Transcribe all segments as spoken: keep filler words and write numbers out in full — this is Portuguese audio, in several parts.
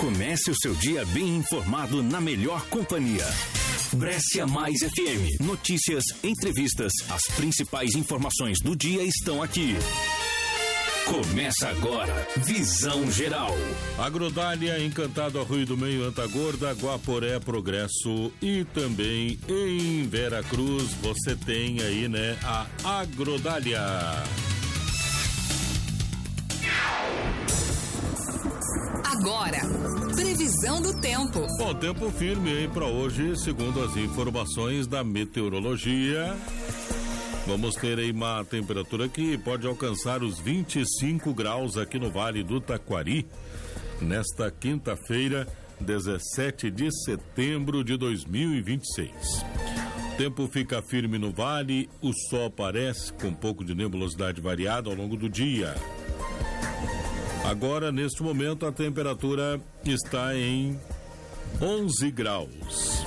Comece o seu dia bem informado na melhor companhia. Brescia Mais F M. Notícias, entrevistas, as principais informações do dia estão aqui. Começa agora, Visão Geral. Agrodália, Encantado, Arroio do Meio, Antagorda, Guaporé, Progresso e também em Veracruz você tem aí, né, a Agrodália. Agora, previsão do tempo. Bom, tempo firme aí para hoje, segundo as informações da meteorologia. Vamos ter aí uma temperatura que pode alcançar os vinte e cinco graus aqui no Vale do Taquari, nesta quinta-feira, dezessete de setembro de dois mil e vinte e seis. O tempo fica firme no vale, o sol aparece com um pouco de nebulosidade variada ao longo do dia. Agora, neste momento, a temperatura está em onze graus.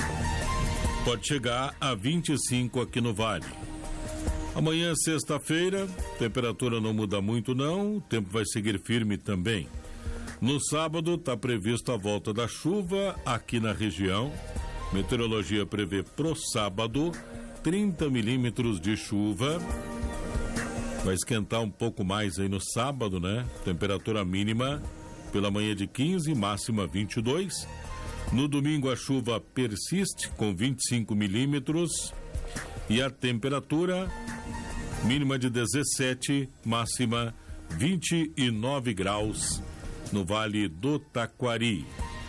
Pode chegar a vinte e cinco aqui no vale. Amanhã, sexta-feira, temperatura não muda muito não, o tempo vai seguir firme também. No sábado, está prevista a volta da chuva aqui na região. Meteorologia prevê pro sábado trinta milímetros de chuva. Vai esquentar um pouco mais aí no sábado, né? Temperatura mínima pela manhã de quinze, máxima vinte e dois. No domingo a chuva persiste com vinte e cinco milímetros e a temperatura mínima de dezessete, máxima vinte e nove graus no Vale do Taquari.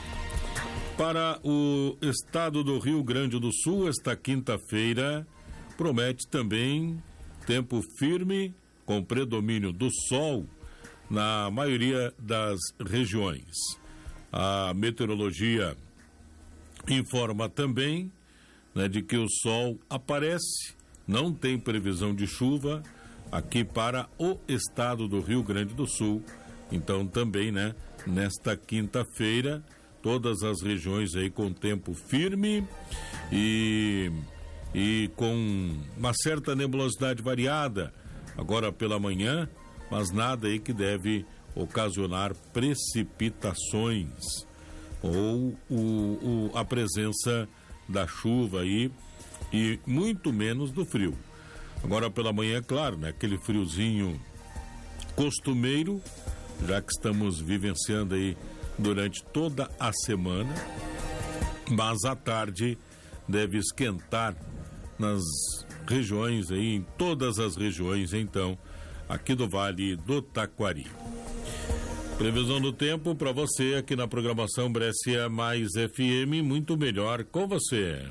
Para o estado do Rio Grande do Sul, esta quinta-feira promete também tempo firme com predomínio do sol na maioria das regiões. A meteorologia informa também, né, de que o sol aparece, não tem previsão de chuva aqui para o estado do Rio Grande do Sul. Então também, né, nesta quinta-feira, todas as regiões aí com tempo firme e, e com uma certa nebulosidade variada agora pela manhã, mas nada aí que deve ocasionar precipitações ou o, o, a presença da chuva aí e muito menos do frio. Agora pela manhã, claro, né, aquele friozinho costumeiro, já que estamos vivenciando aí durante toda a semana, mas à tarde deve esquentar nas regiões aí, em todas as regiões, então, aqui do Vale do Taquari. Previsão do tempo para você aqui na programação Brescia Mais F M, muito melhor com você.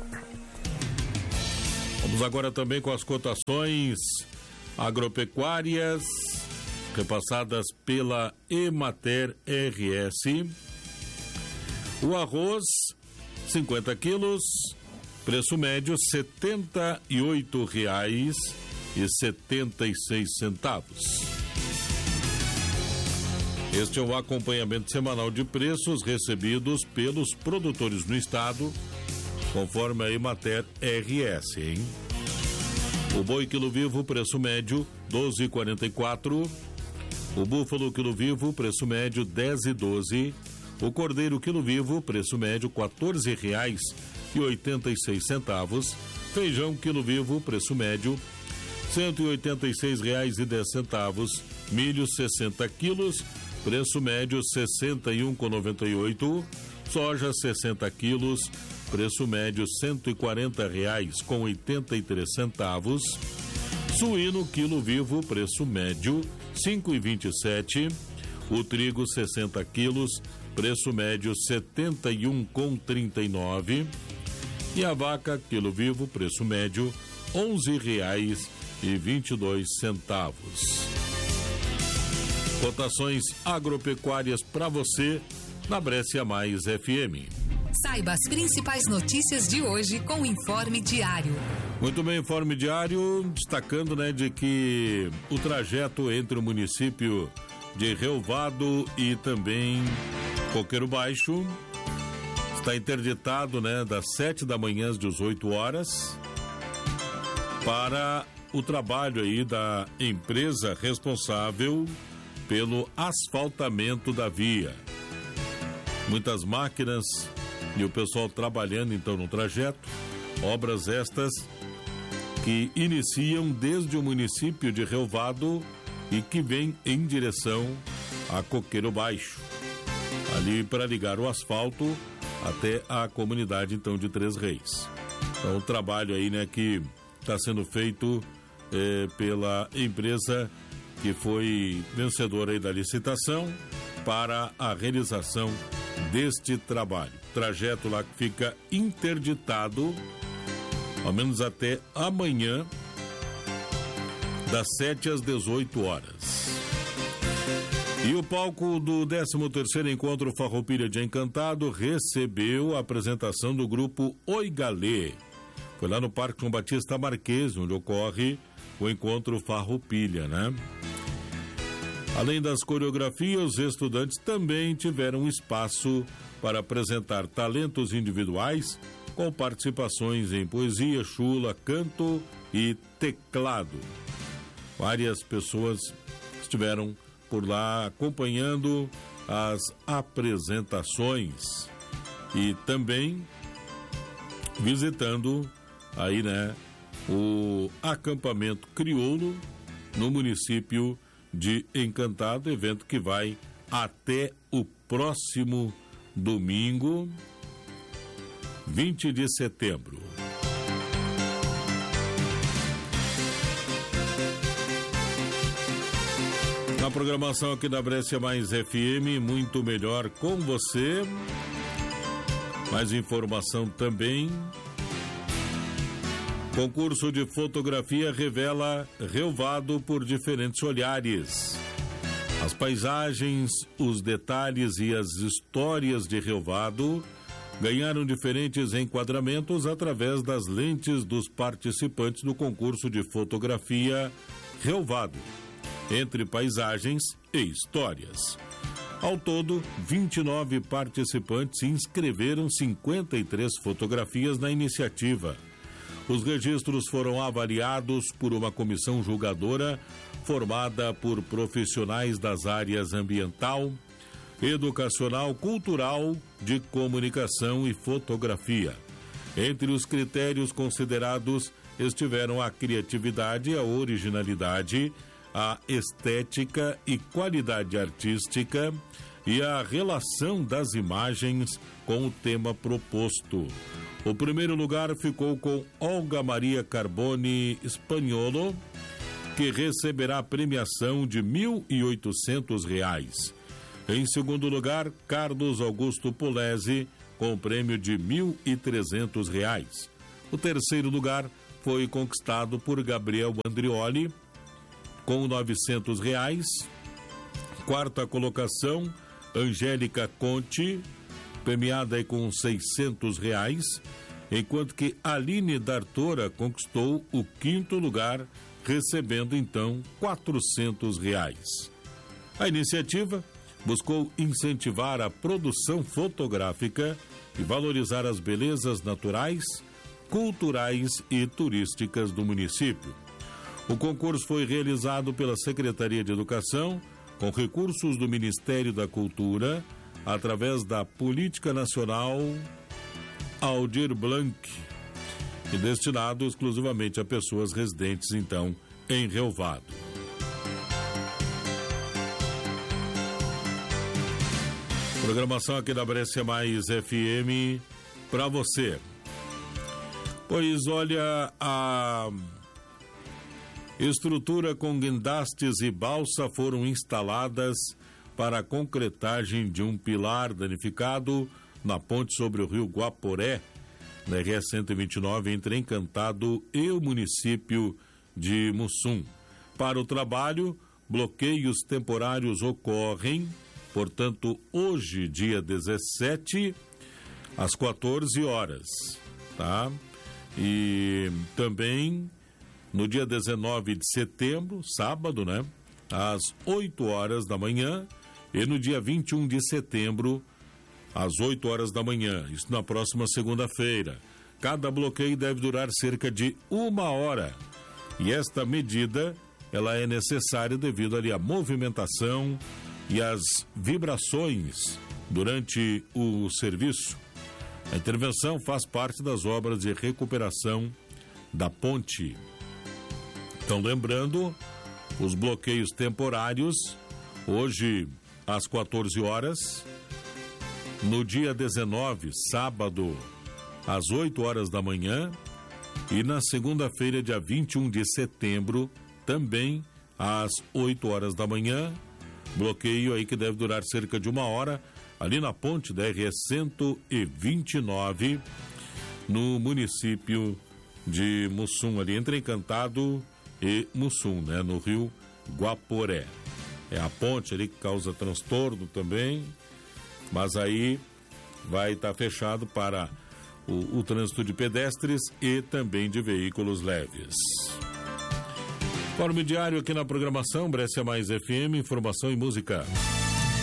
Vamos agora também com as cotações agropecuárias repassadas pela Emater R S. O arroz, cinquenta quilos, preço médio setenta e oito reais e setenta e seis centavos. Este é o acompanhamento semanal de preços recebidos pelos produtores no estado, conforme a Emater R S, hein? O boi quilo vivo, preço médio doze e quarenta e quatro. O búfalo quilo vivo, preço médio dez e doze. O cordeiro quilo vivo, preço médio quatorze reais e oitenta e seis centavos. Feijão quilo vivo, preço médio cento e oitenta e seis reais e dez centavos. Milho sessenta quilos, preço médio sessenta e um com noventa e oito. Soja sessenta quilos, preço médio cento e quarenta reais com oitenta e três centavos. Suíno quilo vivo, preço médio cinco e vinte e sete. O trigo sessenta quilos, preço médio setenta e um com trinta e nove. E a vaca quilo vivo, preço médio onze reais e vinte e dois centavos. Cotações agropecuárias para você na Brescia Mais F M. Saiba as principais notícias de hoje com o Informe Diário. Muito bem, Informe Diário, destacando, né, de que o trajeto entre o município de Relvado e também Coqueiro Baixo está interditado, né, das sete da manhã às dezoito horas para o trabalho aí da empresa responsável pelo asfaltamento da via. muitas máquinas e o pessoal trabalhando então no trajeto. Obras estas que iniciam desde o município de Rio Vado e que vêm em direção a Coqueiro Baixo, ali para ligar o asfalto até a comunidade então de Três Reis. Então o trabalho aí, né, que está sendo feito eh, pela empresa que foi vencedora aí da licitação para a realização deste trabalho. Trajeto lá que fica interditado ao menos até amanhã, das sete às dezoito horas. E o palco do décimo terceiro Encontro Farroupilha de Encantado recebeu a apresentação do grupo Oi Galê. Foi lá no Parque João Batista Marquês, onde ocorre o Encontro Farroupilha, né? Além das coreografias, os estudantes também tiveram espaço para apresentar talentos individuais com participações em poesia, chula, canto e teclado. Várias pessoas estiveram por lá acompanhando as apresentações e também visitando aí, né, o acampamento crioulo no município de Encantado, evento que vai até o próximo domingo, vinte de setembro. Na programação aqui da Brescia Mais F M, muito melhor com você. Mais informação também. Concurso de fotografia revela Rio Vado por diferentes olhares. As paisagens, os detalhes e as histórias de Rio Vado ganharam diferentes enquadramentos através das lentes dos participantes do concurso de fotografia Rio Vado, entre paisagens e histórias. Ao todo, vinte e nove participantes inscreveram cinquenta e três fotografias na iniciativa. Os registros foram avaliados por uma comissão julgadora formada por profissionais das áreas ambiental, educacional, cultural, de comunicação e fotografia. Entre os critérios considerados estiveram a criatividade, a originalidade, a estética e qualidade artística e a relação das imagens com o tema proposto. O primeiro lugar ficou com Olga Maria Carboni Spagnolo, que receberá a premiação de mil e oitocentos reais. Em segundo lugar, Carlos Augusto Polese, com o prêmio de mil e trezentos reais. O terceiro lugar foi conquistado por Gabriel Andrioli, com novecentos reais. Quarta colocação, Angélica Conte, premiada aí com seiscentos reais, enquanto que Aline Dartora conquistou o quinto lugar, recebendo então quatrocentos reais. A iniciativa buscou incentivar a produção fotográfica e valorizar as belezas naturais, culturais e turísticas do município. O concurso foi realizado pela Secretaria de Educação, com recursos do Ministério da Cultura, através da Política Nacional Aldir Blanc, e destinado exclusivamente a pessoas residentes, então, em Rio Vado. Programação aqui da Brescia Mais F M para você. Pois olha, a estrutura com guindastes e balsa foram instaladas para a concretagem de um pilar danificado na ponte sobre o rio Guaporé, na R S cento e vinte e nove, entre Encantado e o município de Mussum. Para o trabalho, bloqueios temporários ocorrem, portanto, hoje, dia dezessete, às quatorze horas, tá? E também no dia dezenove de setembro, sábado, né? Às oito horas da manhã, e no dia vinte e um de setembro, às oito horas da manhã, isso na próxima segunda-feira. Cada bloqueio deve durar cerca de uma hora. E esta medida, ela é necessária devido ali à movimentação e às vibrações durante o serviço. A intervenção faz parte das obras de recuperação da ponte. Então, lembrando, os bloqueios temporários, hoje às quatorze horas, no dia dezenove, sábado, às oito horas da manhã, e na segunda-feira, dia vinte e um de setembro, também às oito horas da manhã, bloqueio aí que deve durar cerca de uma hora, ali na ponte da R S cento e vinte e nove, no município de Mussum, ali entre Encantado e Mussum, né, no rio Guaporé. É a ponte ali que causa transtorno também, mas aí vai estar tá fechado para o, o trânsito de pedestres e também de veículos leves. Informe diário aqui na programação Brescia Mais F M, informação e música.